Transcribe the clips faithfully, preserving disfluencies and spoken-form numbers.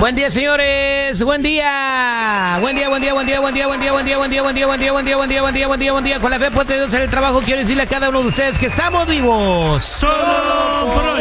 Buen día, señores. Buen día. Buen día, buen día, buen día, buen día, buen día, buen día, buen día, buen día, buen día, buen día, buen día, buen día, buen día, buen día. Con la fe puesta en el trabajo, quiero decirle a cada uno de ustedes que estamos vivos. Solo por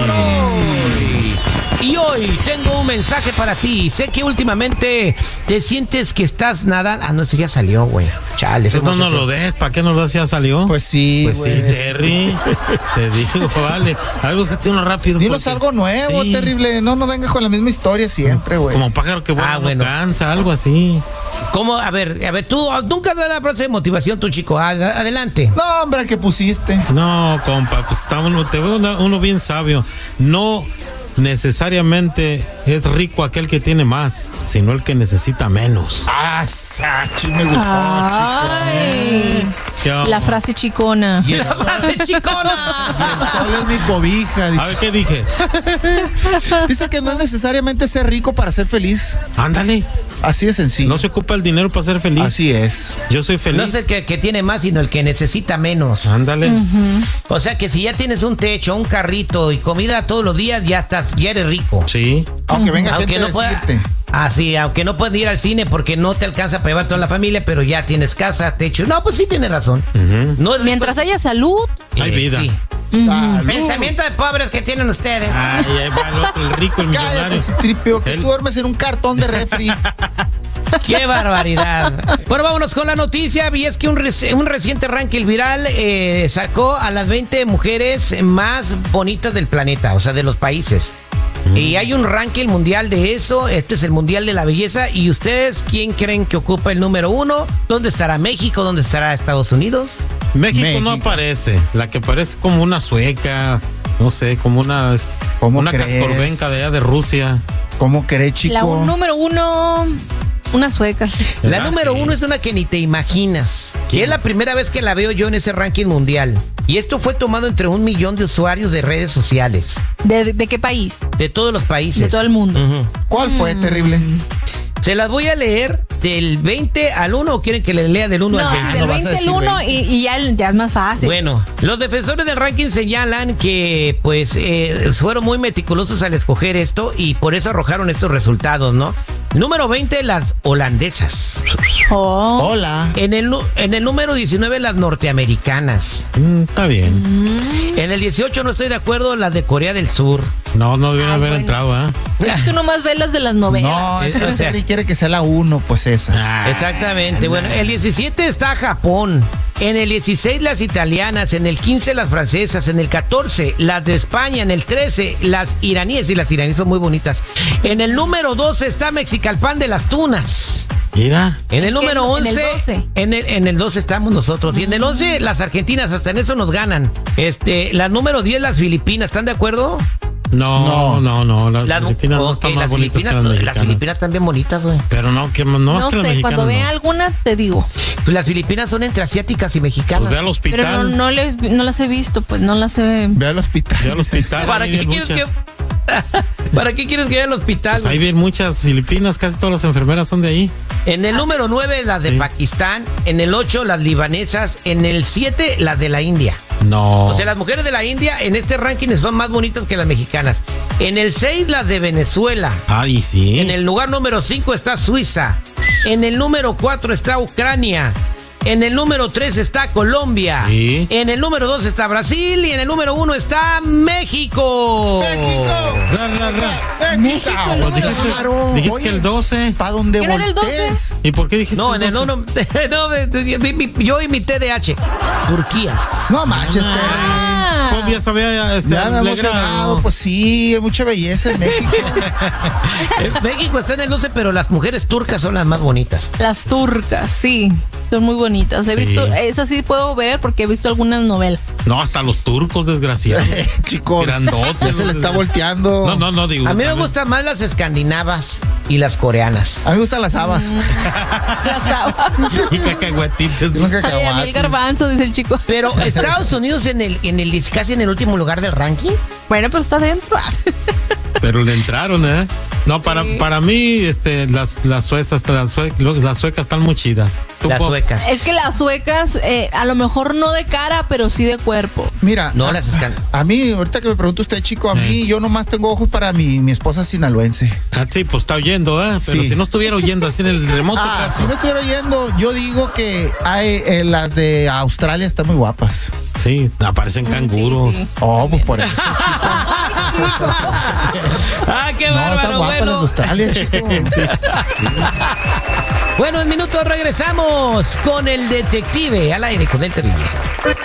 hoy. Y hoy tengo un mensaje para ti. Sé que últimamente te sientes que estás nadando. Ah, no, ese ya salió, güey. Chale. No nos lo dejes, ¿para qué nos lo ya salió? Pues sí, Pues güey. sí, Terry. Te digo, vale. Algo que uno rápido. Dinos porque- algo nuevo, Sí. terrible. No, no venga con la misma historia siempre, güey. Como pájaro que vuela Ah, no bueno. cansa, algo así. ¿Cómo? A ver, a ver, tú nunca das la frase de motivación, tu chico. Ad- Adelante. No, hombre, que pusiste. No, compa, pues está uno, te veo una- uno bien sabio. No necesariamente es rico aquel que tiene más, sino el que necesita menos. Ah, sachi, me gustó, Ay, ¿Qué onda? la frase chicona. chico. Y el La sol, frase chicona. y el sol es mi cobija. A ver, Dice, ¿qué dije? dice que no es necesariamente ser rico para ser feliz. Ándale, Así de sencillo. no se ocupa el dinero para ser feliz. Así es. Yo soy feliz. No es el que, que tiene más, sino el que necesita menos. Ándale. O sea que si ya tienes un techo, un carrito y comida todos los días, ya estás, ya eres rico. Sí. Aunque venga Aunque gente no a pueda. decirte. Ah, sí, aunque no puedes ir al cine porque no te alcanza para llevar toda la familia, pero ya tienes casa, techo. No, pues sí tienes razón. No es Mientras haya salud, Hay vida. Sí. Salud. Pensamiento de pobres que tienen ustedes. Ay, ahí va el otro, el rico, el Cállate, millonario. Citripio, que Él- tú duermes en un cartón de refri. ¡Qué barbaridad! Bueno, vámonos con la noticia. Y es que un, reci- un reciente ranking viral eh, sacó a las veinte mujeres más bonitas del planeta, o sea, de los países. Y hay un ranking mundial de eso. Este es el mundial de la belleza. ¿Y ustedes quién creen que ocupa el número uno? ¿Dónde estará México? ¿Dónde estará Estados Unidos? México, México. no aparece. La que parece como una sueca, no sé, como una, ¿Cómo una crees? cascorbenca de allá de Rusia. ¿Cómo crees, chico? la un- número uno, una sueca. La Ah, número sí. uno es una que ni te imaginas. Que ¿Quién? es la primera vez que la veo yo en ese ranking mundial. Y esto fue tomado entre un millón de usuarios de redes sociales. ¿De, de, de qué país? De todos los países. De todo el mundo. Ujú. ¿Cuál fue, terrible? Se las voy a leer del veinte al uno, o quieren que le lea del uno No, al sí, veinte. del no vas a veinte al decir uno veinte. y, y ya, ya es más fácil. Bueno, los defensores del ranking señalan que pues eh, fueron muy meticulosos al escoger esto y por eso arrojaron estos resultados, ¿no? Número veinte, las holandesas. Oh. Hola. En el, nu- en el número diecinueve, las norteamericanas. Mm, está bien. En el dieciocho, no estoy de acuerdo, las de Corea del Sur. No, no debieron Ay, haber bueno. entrado, ¿eh? Es que tú nomás ves las de las novelas. No, Sí, es que o el sea- Terry quiere que sea la uno, pues esa. Ah, Exactamente. Bueno, el diecisiete está Japón. En el dieciséis las italianas, en el quince las francesas, en el catorce las de España, en el trece las iraníes, y las iraníes son muy bonitas. En el número doce está Mexicalpan de las Tunas. Mira. En el número En el once, doce. en el, en el doce estamos nosotros. Y en el once las argentinas, hasta en eso nos ganan. Este, la número diez las Filipinas, ¿están de acuerdo? No, no, no. Las Las- Filipinas no ok, están más las bonitas Filipinas, que las las mexicanas. Filipinas están bien bonitas, güey. Pero no, que no, No es que las sé, mexicanas cuando vea no. alguna te digo. Pues las Filipinas son entre asiáticas y mexicanas. Pues ve al hospital. Pero no, no, les, no las he visto, pues no las he... Ve al hospital. Ve al hospital. ¿Para ahí qué vienen quieres que muchas. ¿Para qué quieres que vaya al hospital? Pues ahí güey? vienen muchas filipinas, casi todas las enfermeras son de ahí. En el número nueve las de Sí. Pakistán, en el ocho las libanesas, en el siete las de la India. No. O sea, las mujeres de la India en este ranking son más bonitas que las mexicanas. En el seis las de Venezuela. Ay, sí. En el lugar número cinco está Suiza. En el número cuatro está Ucrania. En el número tres está Colombia. Sí. En el número dos está Brasil. Y en el número uno está México. Ra, ra, ra. México, el Pues número dijiste, Claro, dijiste oye. que el doce. ¿Para dónde ¿Quién era el voltees? ¿Y por qué dijiste No, en el doce? no, no, no, mi- mi- yo y mi T D A H. Turquía. No manches, Terry. Ah. Pues ya sabía, este, Ya me he alegrado. emocionado. Pues sí, hay mucha belleza en México. Eh, México está en el doce, pero las mujeres turcas son las más bonitas. Las turcas, sí, son muy bonitas. He Sí. visto, esas sí puedo ver porque he visto algunas novelas. No, hasta los turcos, desgraciados. Chicos, Grandotes. ya se le está volteando. No, no, no, digo. A mí me también. gustan más las escandinavas y las coreanas. A mí me gustan las habas. Las habas. Y cacahuatitos. Son Ay, a mí el cacahuates. garbanzo, dice el chico. Pero Estados Unidos en el, en el casi en el último lugar del ranking. Bueno, pero está dentro. Pero le entraron, ¿eh? No, para, Sí. para mí, este, las, las suecas, las, sue- las suecas están muy chidas. Tú Las po- suecas. Es que las suecas, eh, a lo mejor no de cara, pero sí de cuerpo. Mira, No, a, las escan- a mí, ahorita que me pregunta usted, chico, a mí Eh. yo nomás tengo ojos para mi, mi esposa sinaloense. Ah, sí, pues está oyendo, ¿eh? Pero Sí. si no estuviera oyendo así en el remoto Ah, caso. si no estuviera oyendo, yo digo que hay, eh, las de Australia están muy guapas. Sí, aparecen canguros. Sí, sí. Oh, pues por eso. ¡Ah, qué No, están bárbaro! guapas las de Bueno, Australia, chico. bueno, en minutos regresamos con el detective al aire con el terrible.